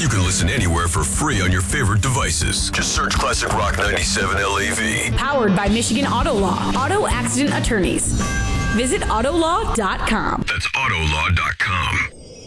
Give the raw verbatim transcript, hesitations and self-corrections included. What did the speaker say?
You can listen anywhere for free on your favorite devices. Just search Classic Rock ninety-seven L A V. Powered by Michigan Auto Law. Auto accident attorneys. Visit auto law dot com. That's auto law dot com.